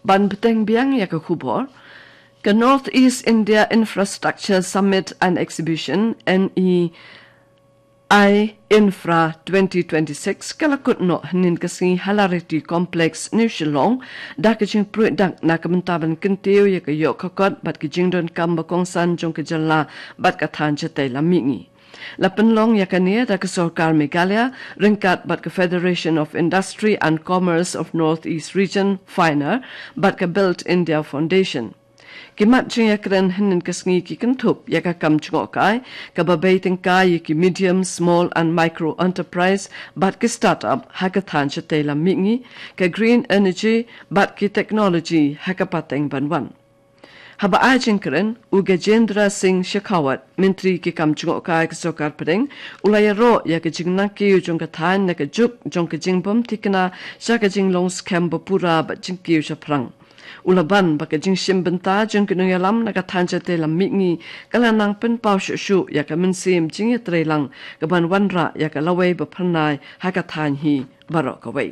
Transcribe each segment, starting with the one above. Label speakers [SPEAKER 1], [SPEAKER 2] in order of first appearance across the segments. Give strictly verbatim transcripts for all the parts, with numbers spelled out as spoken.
[SPEAKER 1] ban beteng biang ya ke kubor ke Northeast India Infrastructure Summit and Exhibition N E I Infra twenty twenty-six kalakut no hanin kasi Hilarity Complex New Shillong da kajing pruit dak na kamantaban kintiyo ya kayo kakot bat kajing don kamba kongsan jong kajala bat kathan jatay lamingi. Lapenlong yakania da ke Sorkar Meghalaya ringkat bat ke Federation of Industry and Commerce of Northeast Region FINER bat ke Built India Foundation. Kimat jing yakren hinin kasngi ki kentup yaka kam chungokai kababay tingkai ki medium, small and micro enterprise bat ki startup hakathan chatay lamingi ka green energy bat ki technology hakapateng banwan. Haba ajin keren u Gajendra Singh Shekhawat menteri ki kam chungokai ka Sorkar Padang ulaya ro yaka jingna ki jong kathan na ka juk jong ka jingbom tikna shaka jinglong scam bapura bat jingkiu shaprang. Ulaban baka jing shimbenta jing kinungalam nakatanja te lamingi kalanang pen pau shu ya ka minsim jing ya trelang kaban wanra ya ka laway bapranay hakatan hi barok away.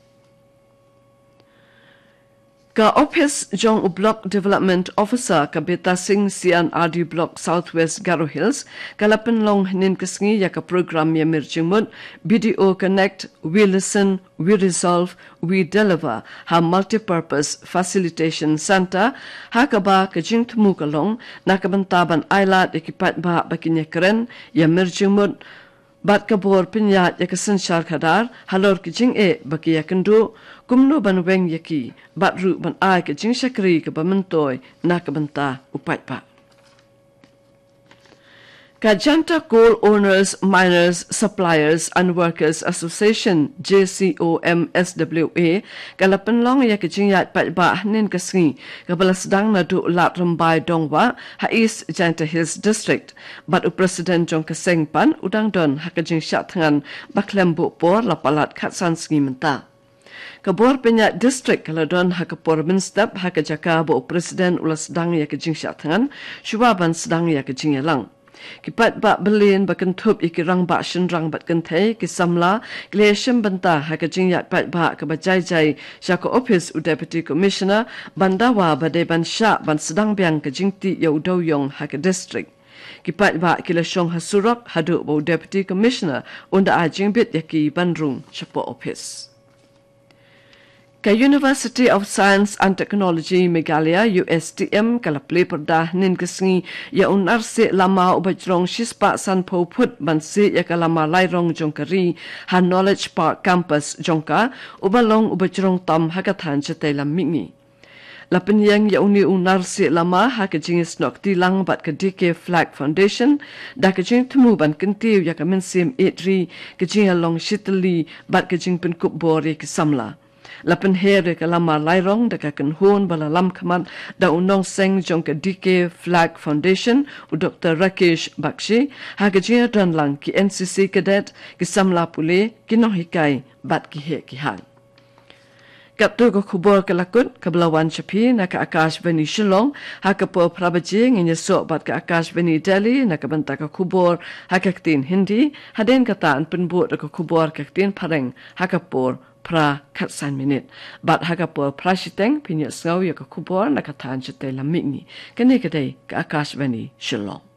[SPEAKER 1] Ka Office Jong Block Development Officer ka Beta Singh Sian R D Block Southwest Garo Hills kalapan long nin kasngi ya ka program ya mirjimut B D O Connect, We Listen, We Resolve, We Deliver ha multi-purpose facilitation center ha ka ba ka jing tmu kalong nakabantaban ailat ikipat ba bakinya keren ya mirjimut bat kabor pinyat ya kasanshar kadar halor ki jing e baki ya kendu kumno ban weng yaki bat ru ban ai ka jing shakri ka bamantoy nakabanta upat pa. Kajanta Coal Owners, Miners, Suppliers and Workers Association J C O M S W A kalapan long ya kajingyat patba nin kasngi kabalasdang na du lat rambay dongwa ha East Janta Hills District bat u President Jong Kaseng pan udang don ha kajing syatngan baklembu por lapalat katsan sngi menta. Kabor penyak district kaladon ha kapor minstap ha kajaka bo President ulas dang ya kajing syatngan syuaban sedang ya kajing yalang. Kipat bak belin bakan tup ikirang bak shenrang bat kentay kisamla glesham banta hakajing yat pat bak ke bajai jai syaka office u Deputy Commissioner bandawa badai ban syak ban sedang biang kajing ti ya udau yong haka district. Kipat bak kilashong hasurok haduk bo Deputy Commissioner unda ajing bit yaki bandrung syapo office. Ka University of Science and Technology Meghalaya U S T M kalapli perdah nin kesngi ya unar se lama ubajrong shispa san po put ban se ya kalama lairong jongkari ha Knowledge Park Campus jongka ubalong ubajrong tam hakathan chatay lamingi. Lapan yang ya uni unar se lama ha kajing snok tilang bat ka D K Flag Foundation da kajing temu ban kentiu ya ka mensim etri kajing along shitali bat kajing penkup bori kesamla. Lapan here ka lama lairong da ka kenhun bala lam kamat da unong seng jong ka D K Flag Foundation u Doctor Rakesh Bakshi ha ka jia dan lang ki N C C cadet ki samla pule ki no hikai bat ki he ki hal. Kaptu ko kubor kalakut kablawan chapi na ka Akash Veni Shillong ha ka po prabaji nginya so bat ka Akash Veni Delhi na ka banta ka kubor ha ka ktin Hindi haden kataan penbut ka kubor ka ktin pareng ha ka por pra katsan minit bat hagapur prashiteng pinyat ngaw ya ka kubor na katan jatay lamingi kani kadai ka Akash Veni Shillong.